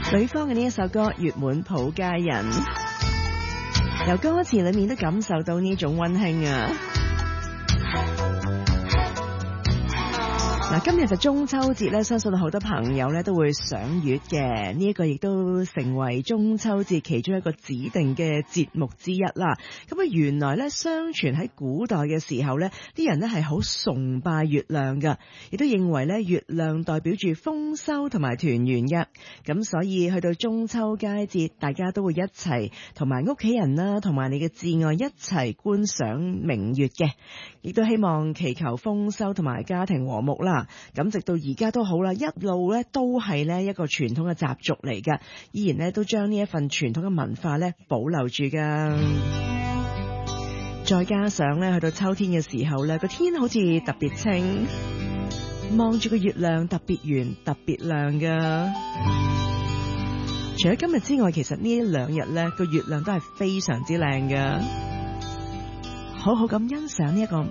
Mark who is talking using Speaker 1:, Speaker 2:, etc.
Speaker 1: 呂方嘅呢一首歌《月滿抱佳人》，由歌詞裏面都感受到呢種溫馨啊！嗱，今日就中秋節咧，相信好多朋友咧都會賞月嘅，呢一個亦都成為中秋節其中一個指定嘅節目之一啦。咁啊，原來咧，相傳喺古代嘅時候咧，啲人咧係好崇拜月亮噶，亦都認為咧月亮代表住豐收同埋團圓嘅。咁所以去到中秋佳節，大家都會一齊同埋屋企人啦，同埋你嘅摯愛一齊觀賞明月嘅，亦都希望祈求豐收同埋家庭和睦啦。咁直到而家都好啦，一路咧都係咧一個傳統嘅習俗嚟噶，依然咧都將呢一份傳統嘅文化咧保留住噶。再加上咧去到秋天嘅時候咧，個天好似特別清，望住個月亮特別圓特別亮噶。除咗今日之外，其實呢兩日咧個月亮都係非常之靚噶，好好咁欣賞呢一個